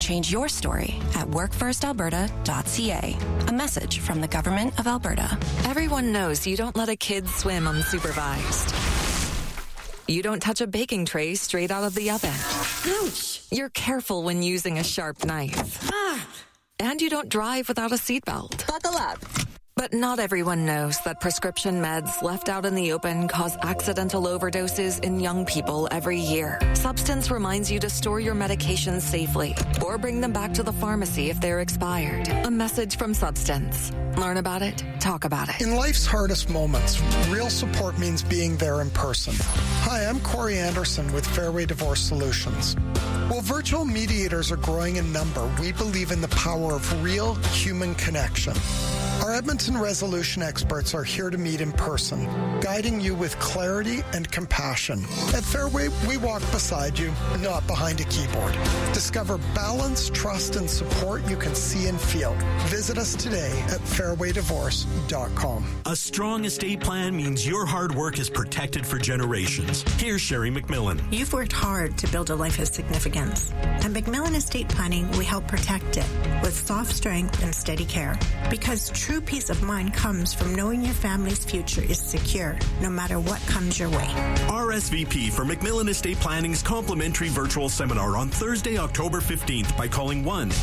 change your story at workfirstalberta.ca. A message from the Government of Alberta. Everyone knows you don't let a kid swim unsupervised. You don't touch a baking tray straight out of the oven. Ouch! You're careful when using a sharp knife. And you don't drive without a seatbelt. Buckle up. But not everyone knows that prescription meds left out in the open cause accidental overdoses in young people every year. Substance reminds you to store your medications safely or bring them back to the pharmacy if they're expired. A message from Substance. Learn about it, talk about it. In life's hardest moments, real support means being there in person. Hi, I'm Corey Anderson with Fairway Divorce Solutions. While virtual mediators are growing in number, we believe in the power of real human connection. Our Edmonton resolution experts are here to meet in person, guiding you with clarity and compassion. At Fairway, we walk beside you, not behind a keyboard. Discover balance, trust, and support you can see and feel. Visit us today at fairwaydivorce.com. A strong estate plan means your hard work is protected for generations. Here's Sherry McMillan. You've worked hard to build a life of significance. At McMillan Estate Planning, we help protect it with soft strength and steady care. Because true peace of mind comes from knowing your family's future is secure, no matter what comes your way. RSVP for McMillan Estate Planning's complimentary virtual seminar on Thursday, October 15th by calling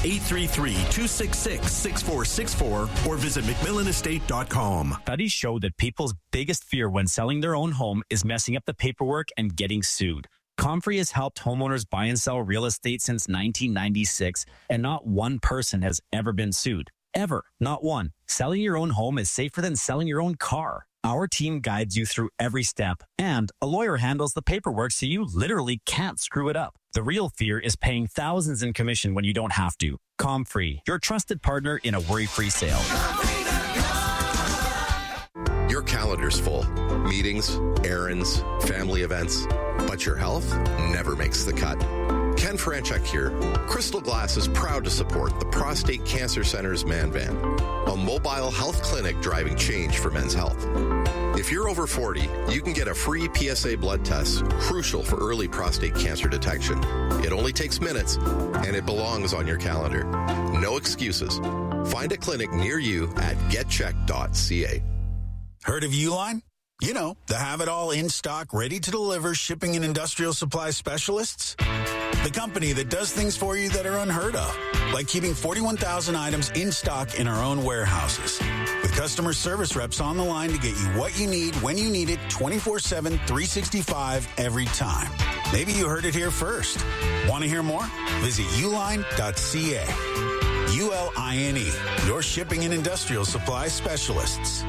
1-833-266-6464 or visit McMillanestate.com. Studies show that people's biggest fear when selling their own home is messing up the paperwork and getting sued. Comfrey has helped homeowners buy and sell real estate since 1996, and not one person has ever been sued. Ever. Not one. Selling your own home is safer than selling your own car. Our team guides you through every step, and a lawyer handles the paperwork so you literally can't screw it up. The real fear is paying thousands in commission when you don't have to. Comfrey, your trusted partner in a worry-free sale. Your calendar's full. Meetings, errands, family events, but your health never makes the cut. Ken Franchuk here. Crystal Glass is proud to support the Prostate Cancer Center's Man Van, a mobile health clinic driving change for men's health. If you're over 40, you can get a free PSA blood test, crucial for early prostate cancer detection. It only takes minutes, and it belongs on your calendar. No excuses. Find a clinic near you at getcheck.ca. Heard of Uline? You know, the have-it-all in-stock, ready-to-deliver shipping and industrial supply specialists. The company that does things for you that are unheard of, like keeping 41,000 items in stock in our own warehouses. With customer service reps on the line to get you what you need, when you need it, 24/7, 365, every time. Maybe you heard it here first. Want to hear more? Visit uline.ca. ULINE, your shipping and industrial supply specialists.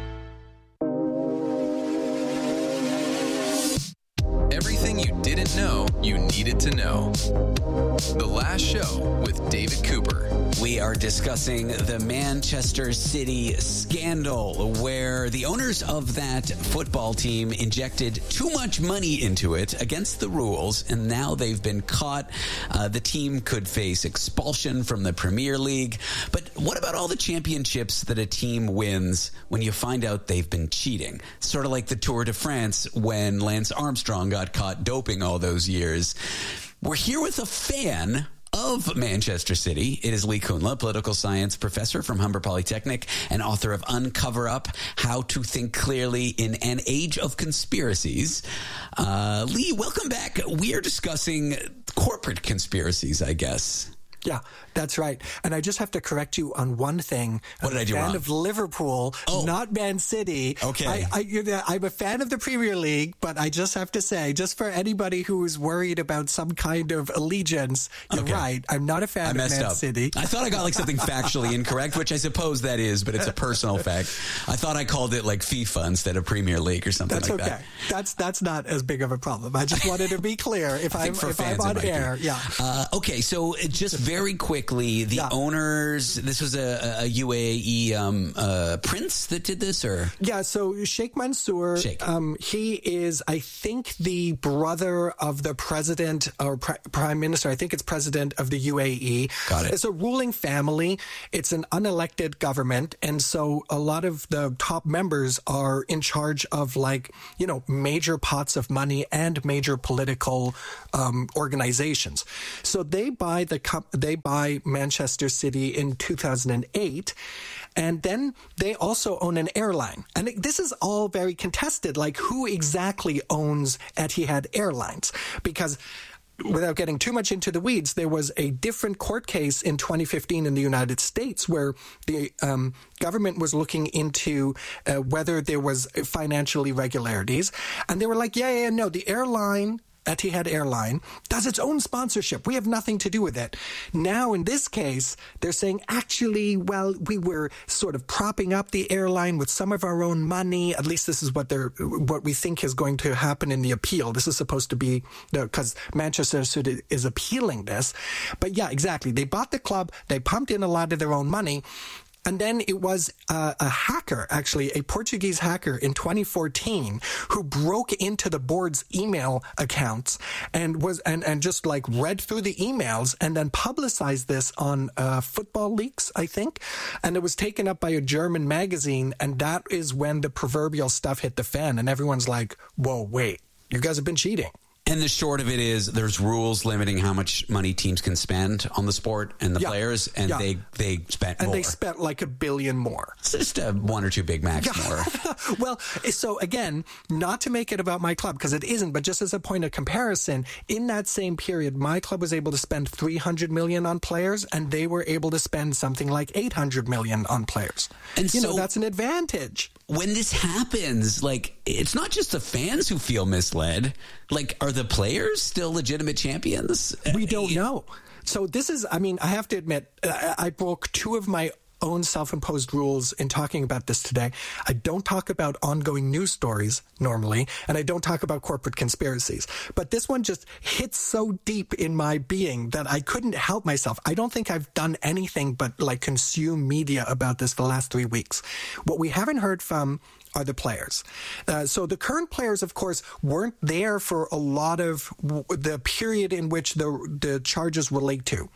Everything you didn't know you needed to know. The Last Show with David Cooper. We are discussing the Manchester City scandal, where the owners of that football team injected too much money into it against the rules, and now they've been caught. The team could face expulsion from the Premier League. But what about all the championships that a team wins when you find out they've been cheating? Sort of like the Tour de France when Lance Armstrong got caught doping all those years. We're here with a fan of Manchester City. It is Lee Kunla, political science professor from Humber Polytechnic and author of Uncover Up, How to Think Clearly in an Age of Conspiracies. Lee, welcome back. We are discussing corporate conspiracies, I guess. Yeah, that's right. And I just have to correct you on one thing. What did I do wrong? I'm a fan of Liverpool, not Man City. Okay. I'm a fan of the Premier League, but I just have to say, just for anybody who's worried about some kind of allegiance, you're right. I'm not a fan of Man City. I thought I got like something factually incorrect, which I suppose that is, but it's a personal fact. I thought I called it like FIFA instead of Premier League or something like that. That's not as big of a problem. I just wanted to be clear if I'm on air. Yeah. Okay, so just very quickly, the owners, this was a UAE prince that did this, or? Yeah, so Sheikh Mansour, he is, I think, the brother of the president or prime minister. I think it's president of the UAE. Got it. It's a ruling family. It's an unelected government. And so a lot of the top members are in charge of major pots of money and major political organizations. So they buy the they buy Manchester City in 2008. And then they also own an airline. And this is all very contested, like who exactly owns Etihad Airlines? Because without getting too much into the weeds, there was a different court case in 2015 in the United States where the government was looking into whether there was financial irregularities. And they were like, no, the airline, Etihad Airline, does its own sponsorship. We have nothing to do with it. Now, in this case, they're saying, actually, well, we were sort of propping up the airline with some of our own money. At least this is what we think is going to happen in the appeal. This is supposed to be, because Manchester City is appealing this. But yeah, exactly. They bought the club. They pumped in a lot of their own money. And then it was a hacker, actually, a Portuguese hacker in 2014 who broke into the board's email accounts and just like read through the emails and then publicized this on Football Leaks, I think. And it was taken up by a German magazine. And that is when the proverbial stuff hit the fan. And everyone's like, whoa, wait, you guys have been cheating. And the short of it is there's rules limiting how much money teams can spend on the sport and the players, and they spent more. And they spent like $1 billion more. It's just one or two Big Macs more. Well, so again, not to make it about my club, because it isn't, but just as a point of comparison, in that same period, my club was able to spend $300 million on players, and they were able to spend something like $800 million on players. And so that's an advantage. When this happens, like, it's not just the fans who feel misled. Like, are the players still legitimate champions? We don't know. So this is, I mean, I have to admit, I broke two of my own self-imposed rules in talking about this today. I don't talk about ongoing news stories normally, and I don't talk about corporate conspiracies. But this one just hits so deep in my being that I couldn't help myself. I don't think I've done anything but like consume media about this for the last 3 weeks. What we haven't heard from are the players. So the current players, of course, weren't there for a lot of the period in which the charges relate to.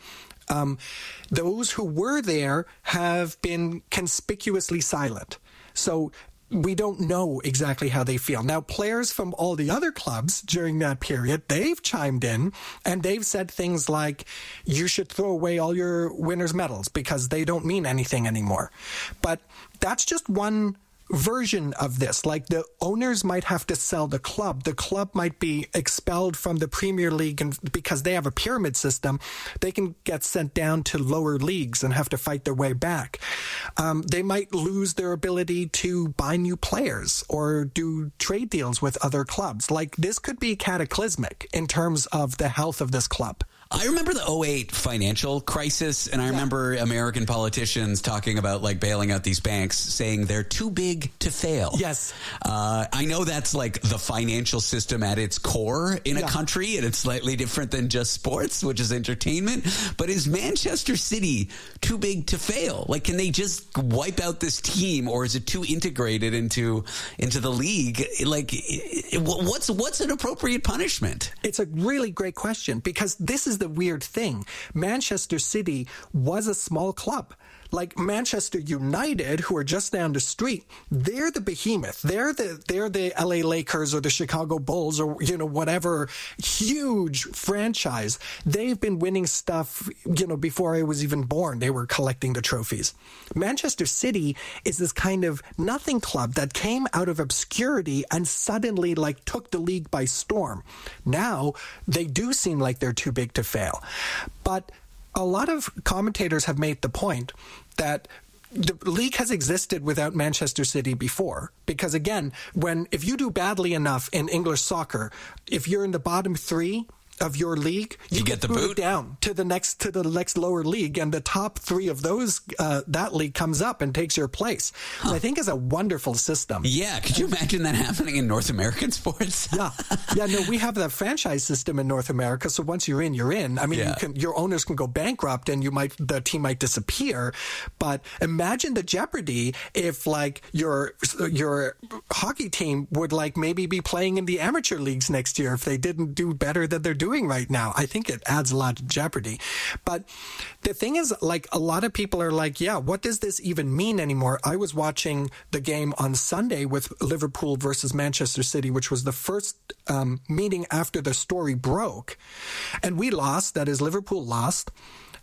Those who were there have been conspicuously silent. So we don't know exactly how they feel. Now, players from all the other clubs during that period, they've chimed in and they've said things like, you should throw away all your winners' medals because they don't mean anything anymore. But that's just one version of this. Like, the owners might have to sell the club. The club might be expelled from the Premier League, and because they have a pyramid system, they can get sent down to lower leagues and have to fight their way back. They might lose their ability to buy new players or do trade deals with other clubs. Like, this could be cataclysmic in terms of the health of this club. I remember the 2008 financial crisis, and I remember American politicians talking about like bailing out these banks, saying they're too big to fail. Yes. I know that's like the financial system at its core in a country, and it's slightly different than just sports, which is entertainment. But is Manchester City too big to fail? Like, can they just wipe out this team, or is it too integrated into the league? Like, what's an appropriate punishment? It's a really great question, because this is the weird thing. Manchester City was a small club. Like Manchester United, who are just down the street, they're the behemoth. They're the LA Lakers or the Chicago Bulls or, whatever huge franchise. They've been winning stuff, before I was even born. They were collecting the trophies. Manchester City is this kind of nothing club that came out of obscurity and suddenly took the league by storm. Now they do seem like they're too big to fail. But a lot of commentators have made the point that the league has existed without Manchester City before. Because again, if you do badly enough in English soccer, if you're in the bottom three of your league, you get the boot down to the next lower league, and the top three of those that league comes up and takes your place. Huh. I think is a wonderful system. Yeah, could you imagine that happening in North American sports? No, we have that franchise system in North America. So once you're in, you're in. I mean, your owners can go bankrupt, and the team might disappear. But imagine the jeopardy if your hockey team would maybe be playing in the amateur leagues next year if they didn't do better than they're doing right now. I think it adds a lot of jeopardy. But the thing is, a lot of people are what does this even mean anymore? I was watching the game on Sunday with Liverpool versus Manchester City, which was the first meeting after the story broke. And we lost. That is, Liverpool lost.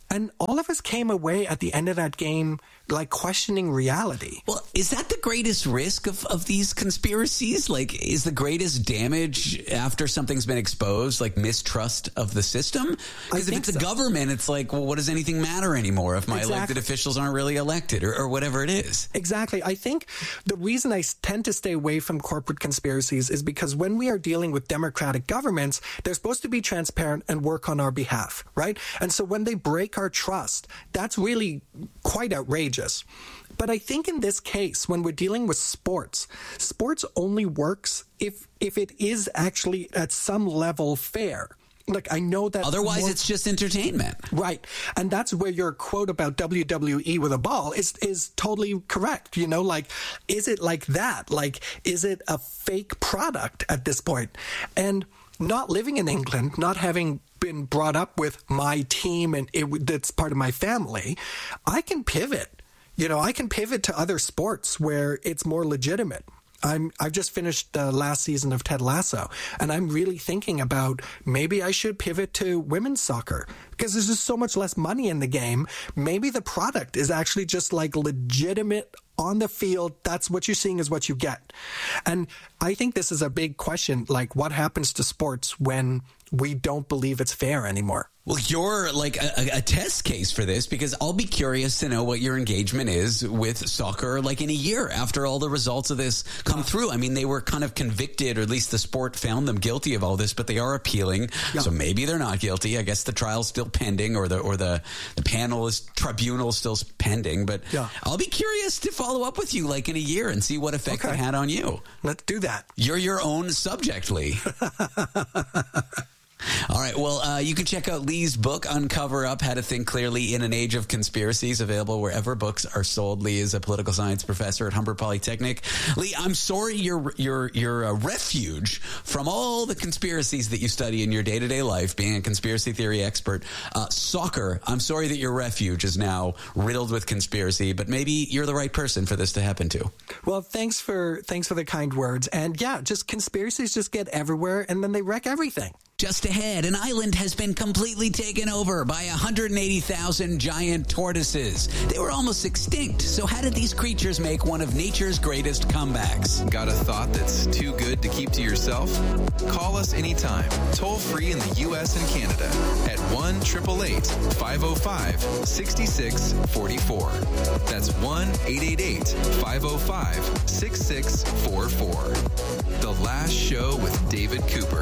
And all of us came away at the end of that game like questioning reality. Well, is that the greatest risk of these conspiracies? Like, is the greatest damage after something's been exposed, like mistrust of the system? Because if it's a government, it's like, well, what does anything matter anymore if my elected officials aren't really elected or whatever it is? Exactly. I think the reason I tend to stay away from corporate conspiracies is because when we are dealing with democratic governments, they're supposed to be transparent and work on our behalf, right? And so when they break our trust, that's really quite outrageous. But I think in this case, when we're dealing with sports only works if it is actually at some level fair. Like, I know that... Otherwise, it's just entertainment. Right. And that's where your quote about WWE with a ball is totally correct. You know, like, is it like that? Like, is it a fake product at this point? And not living in England, not having been brought up with my team and that's part of my family, I can pivot. You know, I can pivot to other sports where it's more legitimate. I've just finished the last season of Ted Lasso, and I'm really thinking about maybe I should pivot to women's soccer because there's just so much less money in the game. Maybe the product is actually just like legitimate on the field. That's what you're seeing is what you get. And I think this is a big question, like what happens to sports when we don't believe it's fair anymore? Well, you're like a test case for this because I'll be curious to know what your engagement is with soccer like in a year after all the results of this come through. I mean, they were kind of convicted, or at least the sport found them guilty of all this, but they are appealing. Yeah. So maybe they're not guilty. I guess the trial's still pending, or the tribunal is still pending. But yeah. I'll be curious to follow up with you like in a year and see what effect it had on you. Let's do that. You're your own subject, Lee. All right. Well, you can check out Lee's book, Uncover Up, How to Think Clearly in an Age of Conspiracies, available wherever books are sold. Lee is a political science professor at Humber Polytechnic. Lee, I'm sorry you're a refuge from all the conspiracies that you study in your day-to-day life, being a conspiracy theory expert. Soccer, I'm sorry that your refuge is now riddled with conspiracy, but maybe you're the right person for this to happen to. Well, thanks for the kind words. And yeah, just conspiracies just get everywhere and then they wreck everything. Just ahead, an island has been completely taken over by 180,000 giant tortoises. They were almost extinct, so how did these creatures make one of nature's greatest comebacks? Got a thought that's too good to keep to yourself? Call us anytime, toll free in the U.S. and Canada at 1-888-505-6644. That's 1-888-505-6644. The Last Show with David Cooper.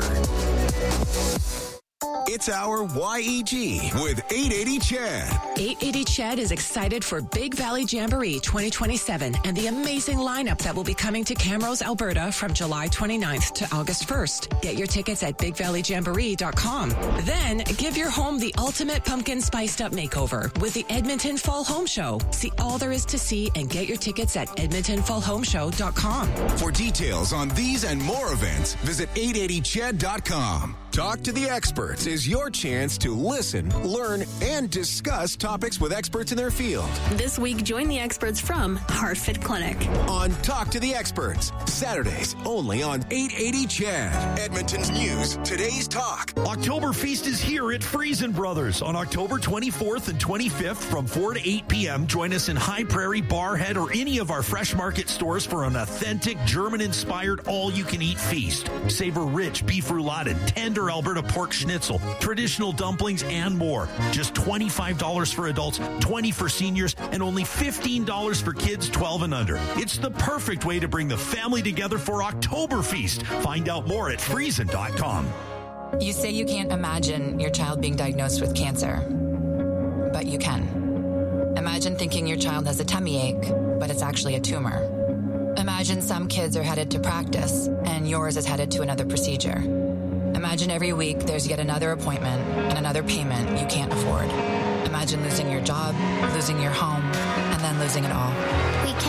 It's our YEG with 880 Chad. 880 Chad is excited for Big Valley Jamboree 2027 and the amazing lineup that will be coming to Camrose, Alberta from July 29th to August 1st. Get your tickets at bigvalleyjamboree.com. Then give your home the ultimate pumpkin spiced up makeover with the Edmonton Fall Home Show. See all there is to see and get your tickets at edmontonfallhomeshow.com. For details on these and more events, visit 880chad.com. Talk to the Experts is your chance to listen, learn, and discuss topics with experts in their field. This week, join the experts from HeartFit Clinic. On Talk to the Experts, Saturdays only on 880 Chad. Edmonton's News, Today's Talk. Oktoberfest is here at Friesen Brothers on October 24th and 25th from 4 to 8 p.m. Join us in High Prairie, Barhead, or any of our Fresh Market stores for an authentic German-inspired all-you-can-eat feast. Savor rich beef roulade, tender Alberta pork schnitzel, traditional dumplings, and more. Just $25 for adults, $20 for seniors, and only $15 for kids 12 and under. It's the perfect way to bring the family together for Oktoberfest. Find out more at Friesen.com. You say you can't imagine your child being diagnosed with cancer, but you can. Imagine thinking your child has a tummy ache, but it's actually a tumor. Imagine some kids are headed to practice, and yours is headed to another procedure. Imagine every week there's yet another appointment and another payment you can't afford. Imagine losing your job, losing your home, and then losing it all. We can't conquer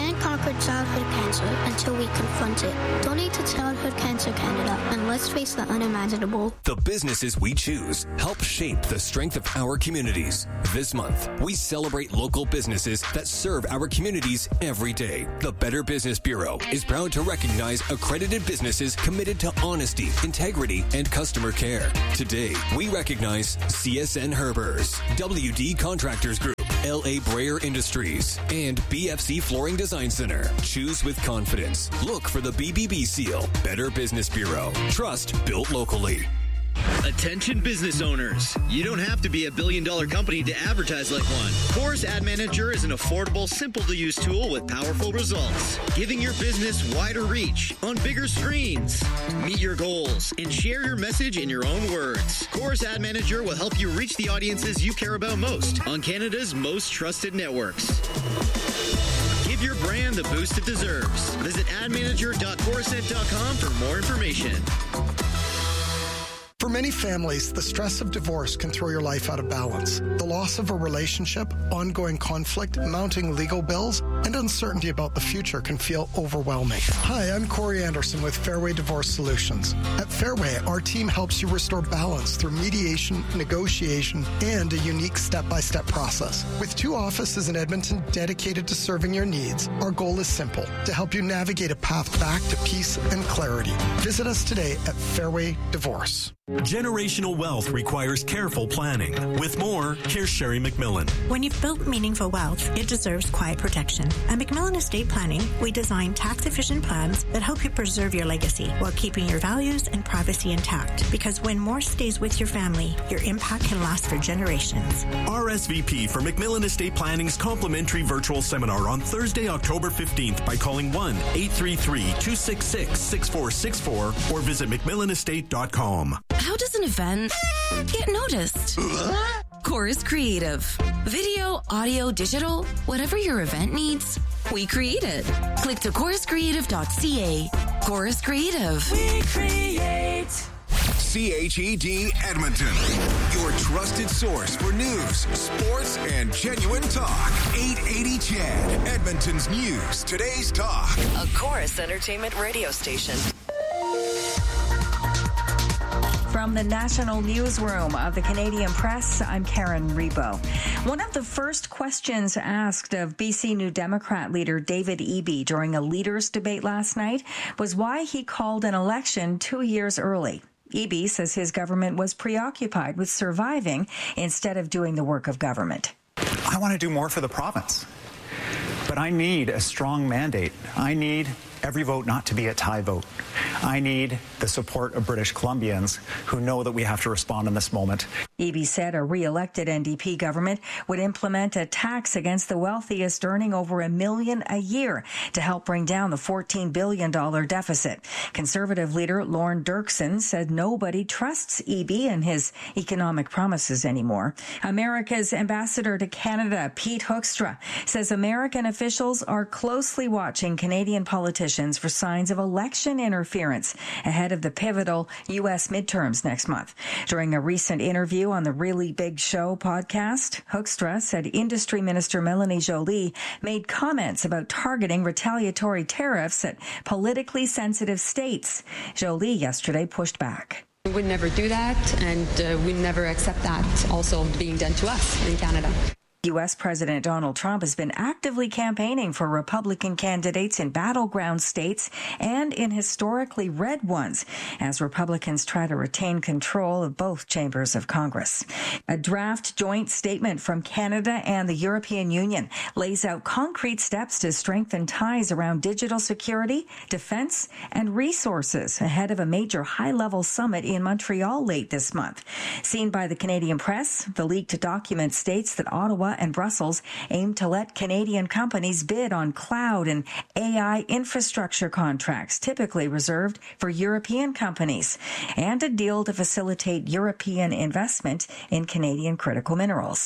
conquer childhood cancer until we confront it. Donate to Childhood Cancer Canada, and let's face the unimaginable. The businesses we choose help shape the strength of our communities. This month, we celebrate local businesses that serve our communities every day. The Better Business Bureau is proud to recognize accredited businesses committed to honesty, integrity, and customer care. Today, we recognize CSN Herbers, WD Contractors Group, L.A. Brayer Industries, and BFC Flooring Design Center. Choose with confidence. Look for the BBB seal. Better Business Bureau. Trust built locally. Attention business owners. You don't have to be a billion-dollar company to advertise like one. Chorus Ad Manager is an affordable, simple-to-use tool with powerful results, giving your business wider reach on bigger screens. Meet your goals and share your message in your own words. Chorus Ad Manager will help you reach the audiences you care about most on Canada's most trusted networks. Give your brand the boost it deserves. Visit admanager.chorused.com for more information. For many families, the stress of divorce can throw your life out of balance. The loss of a relationship, ongoing conflict, mounting legal bills, and uncertainty about the future can feel overwhelming. Hi, I'm Corey Anderson with Fairway Divorce Solutions. At Fairway, our team helps you restore balance through mediation, negotiation, and a unique step-by-step process. With 2 offices in Edmonton dedicated to serving your needs, our goal is simple: to help you navigate a path back to peace and clarity. Visit us today at Fairway Divorce. Generational wealth requires careful planning. With more, here's Sherry McMillan. When you've built meaningful wealth, it deserves quiet protection. At McMillan Estate Planning, we design tax-efficient plans that help you preserve your legacy while keeping your values and privacy intact. Because when more stays with your family, your impact can last for generations. RSVP for McMillan Estate Planning's complimentary virtual seminar on Thursday, October 15th by calling 1-833-266-6464 or visit McMillanestate.com. How does an event get noticed? Chorus Creative. Video, audio, digital, whatever your event needs, we create it. Click to choruscreative.ca. Chorus Creative. We create. CHED Edmonton, your trusted source for news, sports, and genuine talk. 880 CHED, Edmonton's news, today's talk. A Chorus Entertainment radio station. From the National Newsroom of the Canadian Press, I'm Karen Rebo. One of the first questions asked of BC New Democrat leader David Eby during a leaders' debate last night was why he called an election 2 years early. Eby says his government was preoccupied with surviving instead of doing the work of government. I want to do more for the province, but I need a strong mandate. I need every vote not to be a tie vote. I need the support of British Columbians who know that we have to respond in this moment. Eby said a re-elected NDP government would implement a tax against the wealthiest earning over $1 million a year to help bring down the $14 billion deficit. Conservative leader Lorne Dirksen said nobody trusts Eby and his economic promises anymore. America's ambassador to Canada, Pete Hoekstra, says American officials are closely watching Canadian politicians for signs of election interference ahead of the pivotal U.S. midterms next month. During a recent interview on the Really Big Show podcast, Hoekstra said Industry Minister Melanie Joly made comments about targeting retaliatory tariffs at politically sensitive states. Joly yesterday pushed back. We would never do that, and we never accept that also being done to us in Canada. U.S. President Donald Trump has been actively campaigning for Republican candidates in battleground states and in historically red ones as Republicans try to retain control of both chambers of Congress. A draft joint statement from Canada and the European Union lays out concrete steps to strengthen ties around digital security, defense, and resources ahead of a major high-level summit in Montreal late this month. Seen by the Canadian Press, the leaked document states that Ottawa and Brussels aim to let Canadian companies bid on cloud and AI infrastructure contracts typically reserved for European companies, and a deal to facilitate European investment in Canadian critical minerals.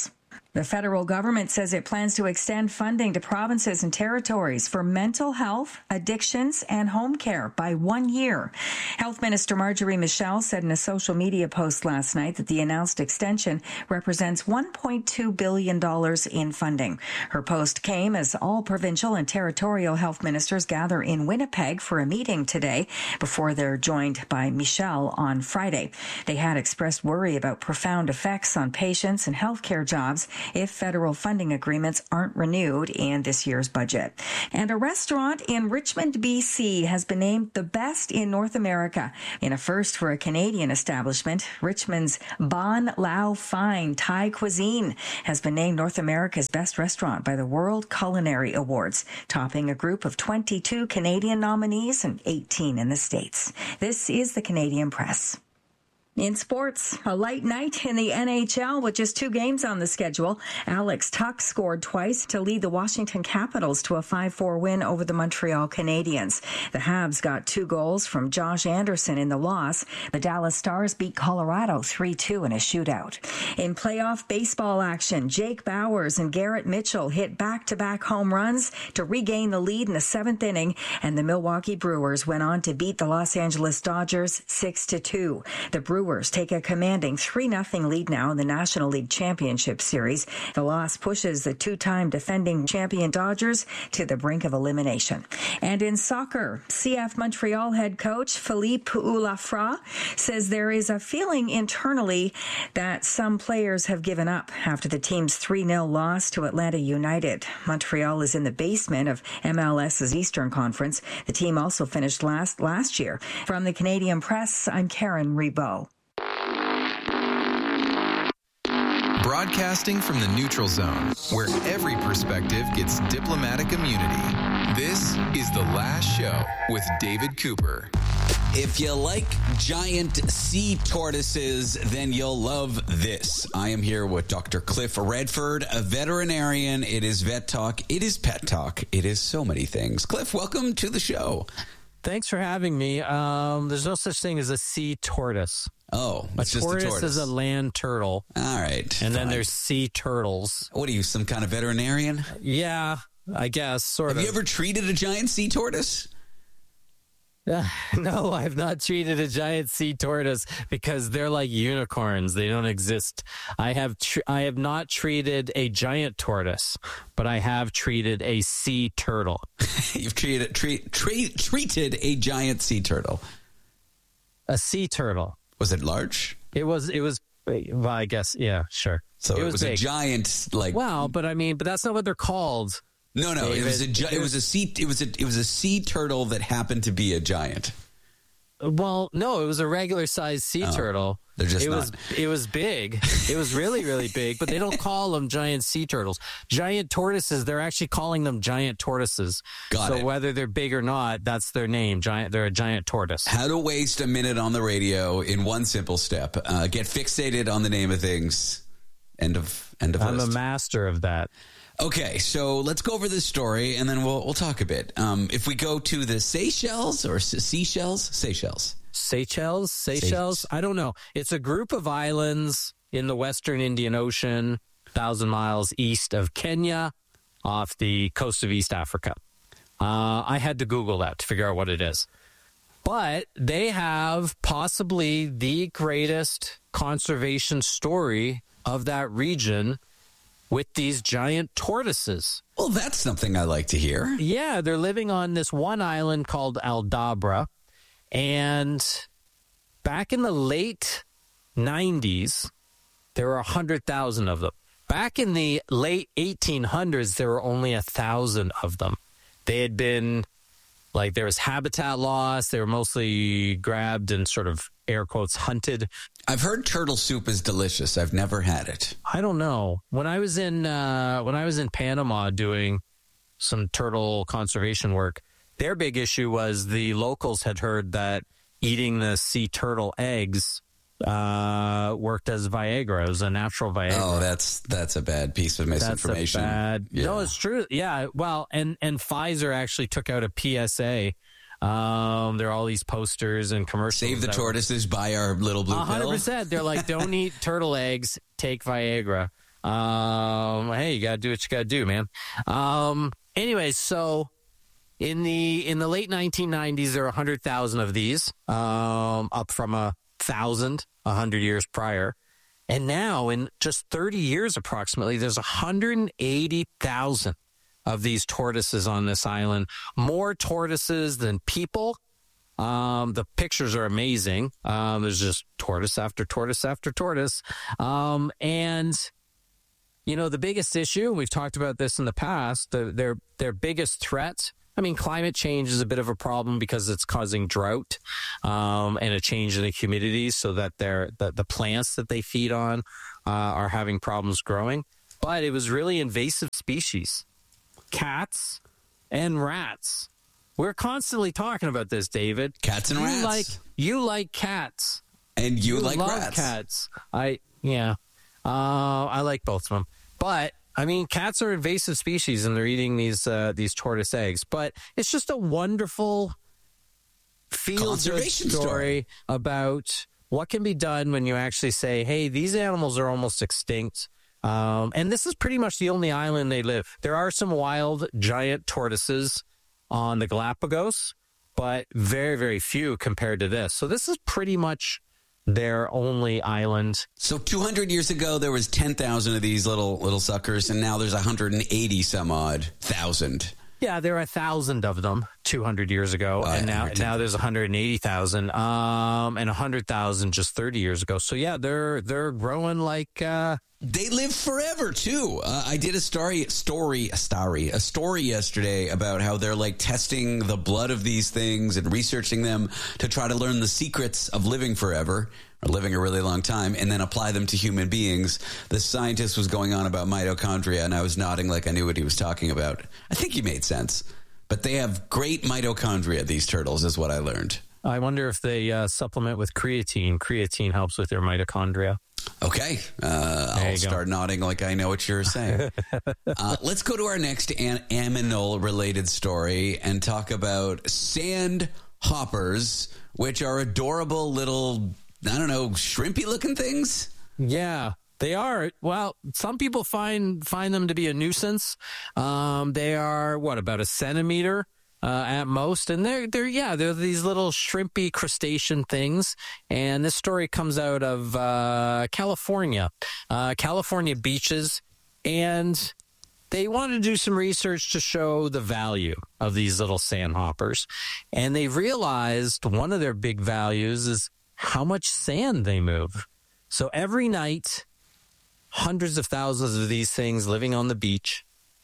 The federal government says it plans to extend funding to provinces and territories for mental health, addictions, and home care by 1 year. Health Minister Marjorie Michel said in a social media post last night that the announced extension represents $1.2 billion in funding. Her post came as all provincial and territorial health ministers gather in Winnipeg for a meeting today before they're joined by Michel on Friday. They had expressed worry about profound effects on patients and healthcare jobs if federal funding agreements aren't renewed in this year's budget. And a restaurant in Richmond, BC has been named the best in North America. In a first for a Canadian establishment, Richmond's Ban Lao Fine Thai Cuisine has been named North America's best restaurant by the World Culinary Awards, topping a group of 22 Canadian nominees and 18 in the States. This is the Canadian Press. In sports, a light night in the NHL with just 2 games on the schedule. Alex Tuch scored twice to lead the Washington Capitals to a 5-4 win over the Montreal Canadiens. The Habs got 2 goals from Josh Anderson in the loss. The Dallas Stars beat Colorado 3-2 in a shootout. In playoff baseball action, Jake Bauers and Garrett Mitchell hit back-to-back home runs to regain the lead in the 7th inning, and the Milwaukee Brewers went on to beat the Los Angeles Dodgers 6-2. The Brewers take a commanding 3-0 lead now in the National League Championship Series. The loss pushes the 2-time defending champion Dodgers to the brink of elimination. And in soccer, CF Montreal head coach Philippe Ulafra says there is a feeling internally that some players have given up after the team's 3-0 loss to Atlanta United. Montreal is in the basement of MLS's Eastern Conference. The team also finished last year. From the Canadian Press, I'm Karen Rebow. Broadcasting from the neutral zone, where every perspective gets diplomatic immunity. This is The Last Show with David Cooper. If you like giant sea tortoises, then you'll love this. I am here with Dr. Cliff Redford, a veterinarian. It is Vet Talk. It is Pet Talk. It is so many things. Cliff, welcome to the show. Thanks for having me. There's no such thing as a sea tortoise. Oh, it's just a tortoise is a land turtle. All right. And then there's sea turtles. What are you, some kind of veterinarian? Yeah, I guess, sort of. Have you ever treated a giant sea tortoise? No, I've not treated a giant sea tortoise because they're like unicorns. They don't exist. I have not treated a giant tortoise, but I have treated a sea turtle. You've treated a giant sea turtle. A sea turtle. Was it large? It was. Well, I guess. Yeah, sure. So it was a giant, like. Well, but that's not what they're called. No, David. It was a sea turtle that happened to be a giant. Well, no, it was a regular sized sea turtle. They're just it was big. It was really, really big, but they don't call them giant sea turtles. Giant tortoises, they're actually calling them giant tortoises. So whether they're big or not, that's their name. They're a giant tortoise. How to waste a minute on the radio in one simple step. Get fixated on the name of things. End of I'm list. a master of that. Okay, so let's go over this story, and then we'll talk a bit. If we go to the Seychelles or Seychelles? Seychelles? I don't know. It's a group of islands in the Western Indian Ocean, 1,000 miles east of Kenya, off the coast of East Africa. I had to Google that to figure out what it is. But they have possibly the greatest conservation story of that region with these giant tortoises. Well, that's something I like to hear. Yeah, they're living on this one island called Aldabra. And back in the late 90s, there were 100,000 of them. Back in the late 1800s, there were only 1,000 of them. They had been, there was habitat loss. They were mostly grabbed and sort of, air quotes, hunted. I've heard turtle soup is delicious. I've never had it. I don't know. When I was in Panama doing some turtle conservation work, their big issue was the locals had heard that eating the sea turtle eggs worked as Viagra. It was a natural Viagra. Oh, that's a bad piece of misinformation. No, it's true. Yeah. Well, and Pfizer actually took out a PSA. There are all these posters and commercials. Save the tortoises, buy our little blue pill. 100%. They're like, don't eat turtle eggs, take Viagra. Hey, you got to do what you got to do, man. Anyway, so in the late 1990s, there were 100,000 of these, up from 1,000 100 years prior. And now, in just 30 years approximately, there's 180,000 of these tortoises on this island. More tortoises than people. The pictures are amazing. There's just tortoise after tortoise after tortoise. And, you know, the biggest issue, we've talked about this in the past, their biggest threat, I mean, climate change is a bit of a problem because it's causing drought and a change in the humidity so that the plants that they feed on are having problems growing. But it was really invasive species, cats and rats. We're constantly talking about this, David. Cats and rats. You like cats. And you like love rats. Cats. I like both of them. But I mean, cats are invasive species, and they're eating these tortoise eggs. But it's just a wonderful field story about what can be done when you actually say, hey, these animals are almost extinct. And this is pretty much the only island they live. There are some wild giant tortoises on the Galapagos, but very, very few compared to this. So this is pretty much their only island. So 200 years ago, there was 10,000 of these little suckers, and now there's 180 some odd thousand. Yeah, there are 1,000 of them 200 years ago, and now there's 180,000, and 100,000 just 30 years ago. So yeah, they're growing like. They live forever too. I did a story yesterday about how they're like testing the blood of these things and researching them to try to learn the secrets of living forever or living a really long time and then apply them to human beings. The scientist was going on about mitochondria, and I was nodding like I knew what he was talking about. I think he made sense. But they have great mitochondria, these turtles, is what I learned. I wonder if they supplement with creatine. Creatine helps with their mitochondria. Okay. I'll start nodding like I know what you're saying. Let's go to our next aminal-related story and talk about sand hoppers, which are adorable little, I don't know, shrimpy-looking things? Yeah. They are. Well, some people find them to be a nuisance. They are, about a centimeter at most, and they're these little shrimpy crustacean things. And this story comes out of California beaches, and they wanted to do some research to show the value of these little sandhoppers, and they realized one of their big values is how much sand they move. So every night, hundreds of thousands of these things living on the beach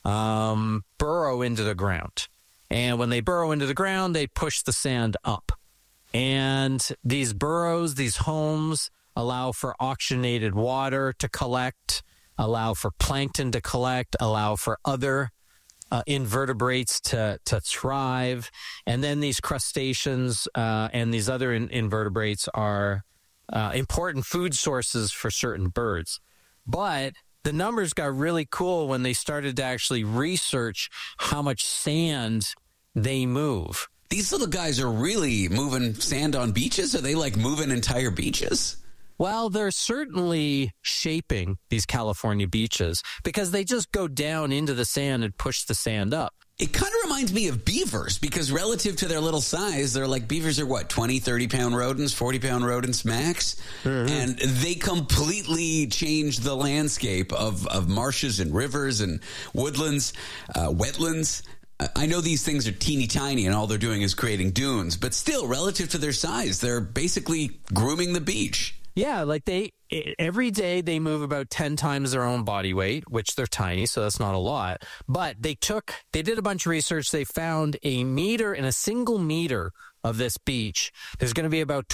burrow into the ground. And when they burrow into the ground, they push the sand up. And these burrows, these homes, allow for oxygenated water to collect, allow for plankton to collect, allow for other invertebrates to thrive. And then these crustaceans and these other invertebrates are important food sources for certain birds. But the numbers got really cool when they started to actually research how much sand they move. These little guys are really moving sand on beaches? Are they like moving entire beaches? Well, they're certainly shaping these California beaches because they just go down into the sand and push the sand up. It kind of reminds me of beavers because relative to their little size, they're like beavers are what, 20, 30-pound rodents, 40-pound rodents max? Mm-hmm. And they completely change the landscape of marshes and rivers and woodlands, wetlands. I know these things are teeny tiny and all they're doing is creating dunes, but still, relative to their size, they're basically grooming the beach. Yeah, like every day they move about 10 times their own body weight, which they're tiny, so that's not a lot. But they did a bunch of research. They found in a single meter of this beach, there's going to be about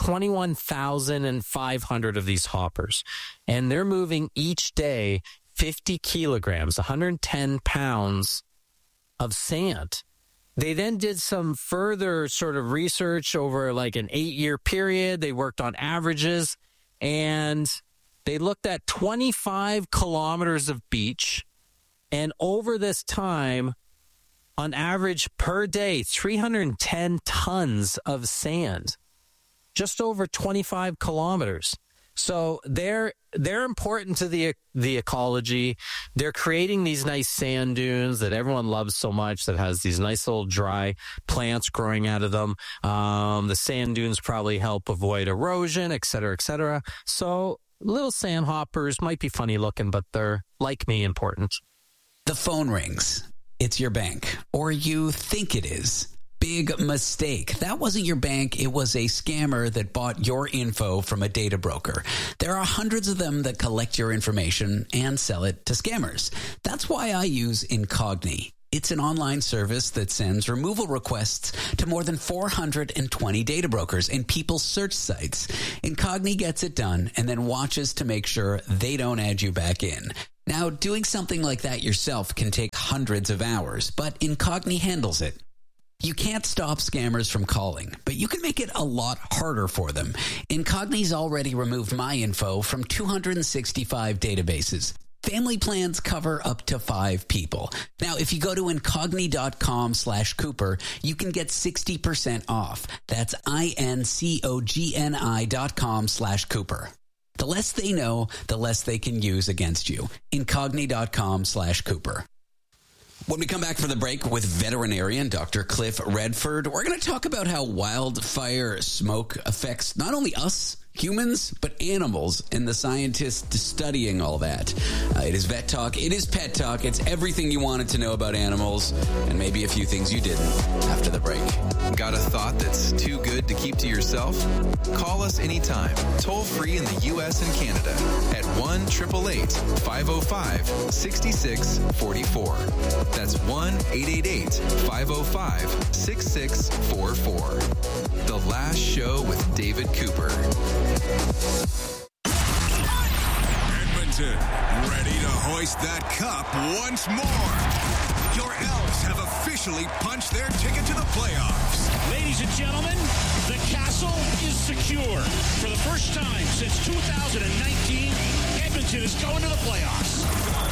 21,500 of these hoppers. And they're moving each day 50 kilograms, 110 pounds of sand. They then did some further sort of research over like an 8-year period. They worked on averages. And they looked at 25 kilometers of beach. And over this time, on average per day, 310 tons of sand. Just over 25 kilometers. So they're important to the ecology. They're creating these nice sand dunes that everyone loves so much, that has these nice little dry plants growing out of them. The sand dunes probably help avoid erosion, et cetera, et cetera. So little sandhoppers might be funny looking, but they're, like me, important. The phone rings. It's your bank, or you think it is. Big mistake. That wasn't your bank. It was a scammer that bought your info from a data broker. There are hundreds of them that collect your information and sell it to scammers. That's why I use Incogni. It's an online service that sends removal requests to more than 420 data brokers and people's search sites. Incogni gets it done and then watches to make sure they don't add you back in. Now, doing something like that yourself can take hundreds of hours, but Incogni handles it. You can't stop scammers from calling, but you can make it a lot harder for them. Incogni's already removed my info from 265 databases. Family plans cover up to 5 people. Now, if you go to incogni.com/Cooper, you can get 60% off. That's incogni.com/Cooper. The less they know, the less they can use against you. Incogni.com/Cooper. When we come back from the break with veterinarian Dr. Cliff Redford, we're going to talk about how wildfire smoke affects not only us, humans, but animals, and the scientists studying all that. It is Vet Talk. It is Pet Talk. It's everything you wanted to know about animals, and maybe a few things you didn't after the break. Got a thought that's too good to keep to yourself? Call us anytime, toll free in the U.S. and Canada at 1-888-505-6644. That's 1-888-505-6644. The Last Show with David Cooper. Edmonton, ready to hoist that cup once more. Your Elks have officially punched their ticket to the playoffs. Ladies and gentlemen, the castle is secure. For the first time since 2019, Edmonton is going to the playoffs.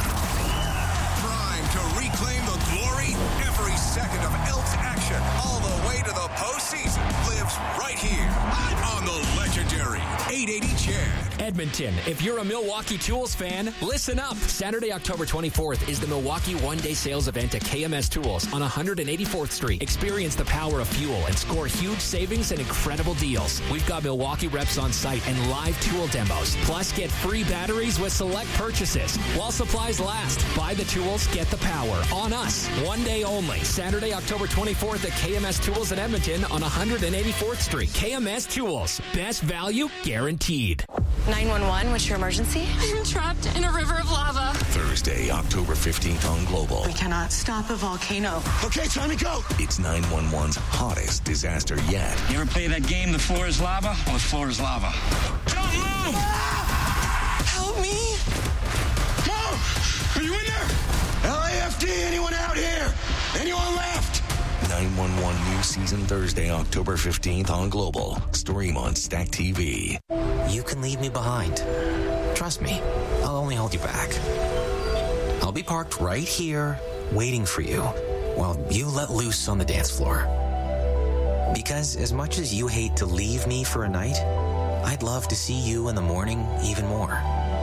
Prime to reclaim the glory. Every second of Elks action all the way to the postseason lives right here on the legendary 880 Chad. Edmonton, if you're a Milwaukee Tools fan, listen up. Saturday, October 24th is the Milwaukee one-day sales event at KMS Tools on 184th Street. Experience the power of fuel and score huge savings and incredible deals. We've got Milwaukee reps on site and live tool demos. Plus, get free batteries with select purchases. While supplies last, buy the tools, get the power. On us. One day only. Saturday, October 24th at KMS Tools in Edmonton on 184th Street. KMS Tools. Best value guaranteed. 911, what's your emergency? I'm trapped in a river of lava. Thursday, October 15th on Global. We cannot stop a volcano. Okay, time to go. It's 911's hottest disaster yet. You ever play that game, The Floor is Lava? Well, the floor is lava. Don't move! Help me! Mom! Are you in there? LAFD, anyone out here? Anyone left? 911 new season Thursday, October 15th on Global. Stream on Stack TV. You can leave me behind. Trust me, I'll only hold you back. I'll be parked right here, waiting for you, while you let loose on the dance floor. Because as much as you hate to leave me for a night, I'd love to see you in the morning even more.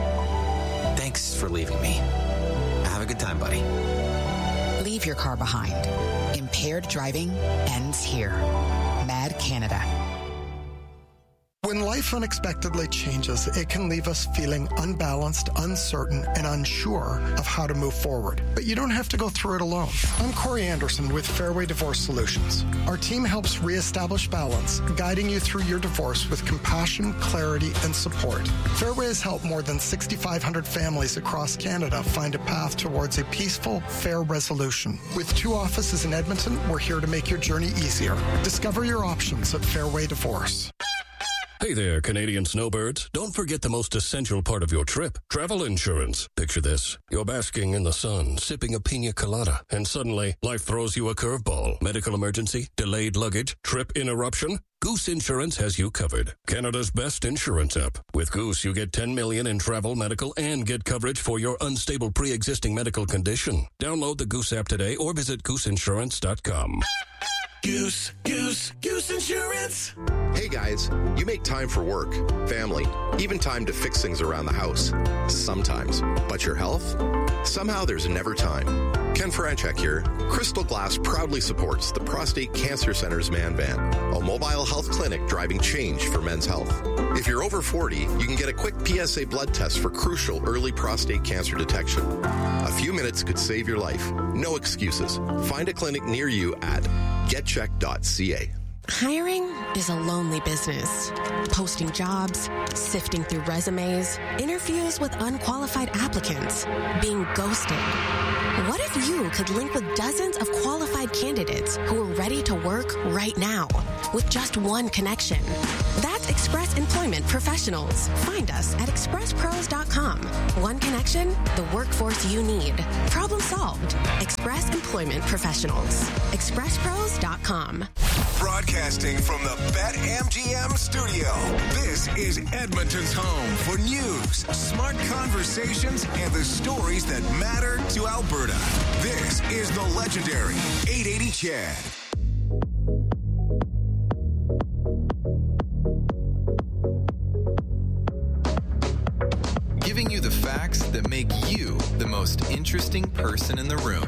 Thanks for leaving me. Have a good time, buddy. Leave your car behind. Impaired driving ends here. Mad Canada. When life unexpectedly changes, it can leave us feeling unbalanced, uncertain, and unsure of how to move forward. But you don't have to go through it alone. I'm Corey Anderson with Fairway Divorce Solutions. Our team helps reestablish balance, guiding you through your divorce with compassion, clarity, and support. Fairway has helped more than 6,500 families across Canada find a path towards a peaceful, fair resolution. With 2 offices in Edmonton, we're here to make your journey easier. Discover your options at Fairway Divorce. Hey there, Canadian snowbirds. Don't forget the most essential part of your trip, travel insurance. Picture this. You're basking in the sun, sipping a pina colada, and suddenly life throws you a curveball. Medical emergency, delayed luggage, trip interruption. Goose Insurance has you covered. Canada's best insurance app. With Goose, you get $10 million in travel, medical, and get coverage for your unstable pre-existing medical condition. Download the Goose app today or visit gooseinsurance.com. Goose Insurance. Hey guys, you make time for work, family, even time to fix things around the house. Sometimes. But your health? Somehow there's never time. Ken Franchek here. Crystal Glass proudly supports the Prostate Cancer Center's Man Van, a mobile health clinic driving change for men's health. If you're over 40, you can get a quick PSA blood test for crucial early prostate cancer detection. A few minutes could save your life. No excuses. Find a clinic near you at getcheck.ca. Hiring is a lonely business. Posting jobs, sifting through resumes, interviews with unqualified applicants, being ghosted. What if you could link with dozens of qualified candidates who are ready to work right now with just one connection? That's Express Employment Professionals. Find us at expresspros.com. One connection, the workforce you need. Problem solved. Express Employment Professionals. expresspros.com. Broadcasting from the BetMGM studio, this is Edmonton's home for news, smart conversations, and the stories that matter to Alberta. This is the legendary 880 Chad. Giving you the facts that make you the most interesting person in the room.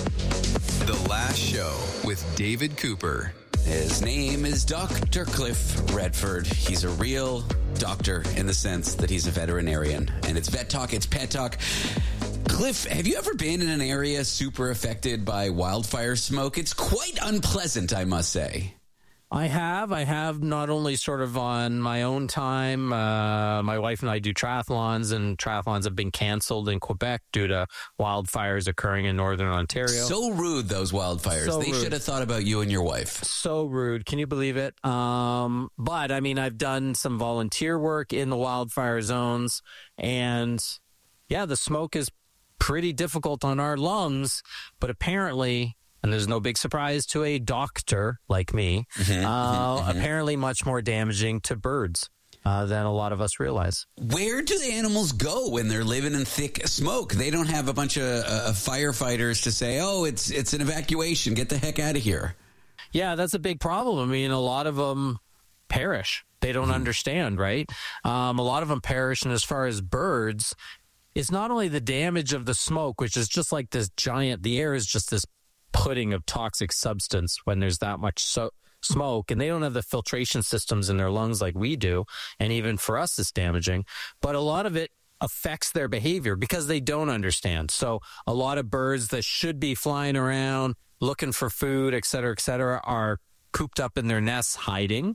The Last Show with David Cooper. His name is Dr. Cliff Redford. He's a real doctor in the sense that he's a veterinarian. And it's Vet Talk, it's Pet Talk. Cliff, have you ever been in an area super affected by wildfire smoke? It's quite unpleasant, I must say. I have not only sort of on my own time. My wife and I do triathlons, and triathlons have been canceled in Quebec due to wildfires occurring in northern Ontario. So rude, those wildfires. They should have thought about you and your wife. So rude. Can you believe it? But I mean, I've done some volunteer work in the wildfire zones, and yeah, the smoke is pretty difficult on our lungs, but apparently, and there's no big surprise to a doctor like me, apparently much more damaging to birds than a lot of us realize. Where do the animals go when they're living in thick smoke? They don't have a bunch of firefighters to say, oh, it's an evacuation, get the heck out of here. Yeah, that's a big problem. I mean, a lot of them perish. They don't understand, right? A lot of them perish, and as far as birds, it's not only the damage of the smoke, which is just like this giant, the air is just this pudding of toxic substance when there's that much smoke, and they don't have the filtration systems in their lungs like we do, and even for us it's damaging. But a lot of it affects their behavior because they don't understand. So a lot of birds that should be flying around looking for food, et cetera, are cooped up in their nests hiding.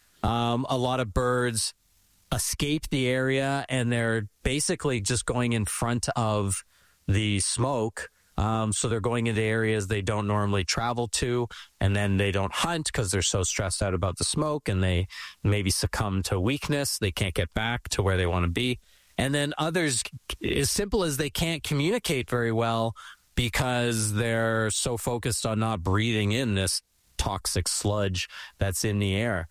A lot of birds escape the area, and they're basically just going in front of the smoke. So they're going into areas they don't normally travel to, and then they don't hunt because they're so stressed out about the smoke, and they maybe succumb to weakness. They can't get back to where they want to be. And then others, as simple as they can't communicate very well because they're so focused on not breathing in this toxic sludge that's in the air.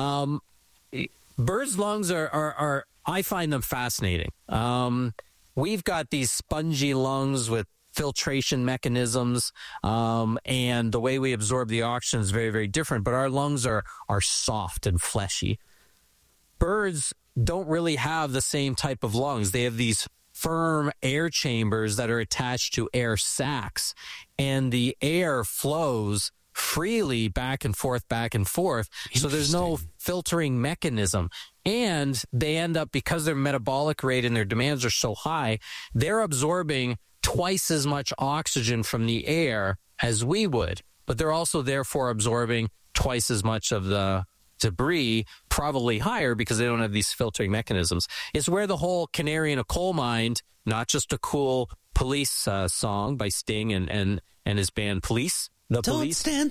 Birds' lungs are I find them fascinating. We've got these spongy lungs with filtration mechanisms, and the way we absorb the oxygen is very, very different, but our lungs are soft and fleshy. Birds don't really have the same type of lungs. They have these firm air chambers that are attached to air sacs, and the air flows freely back and forth. So there's no filtering mechanism. And they end up, because their metabolic rate and their demands are so high, they're absorbing twice as much oxygen from the air as we would, but they're also therefore absorbing twice as much of the debris, probably higher because they don't have these filtering mechanisms. It's where the whole Canary in a Coal Mine, not just a cool Police song by Sting and his band Police. Don't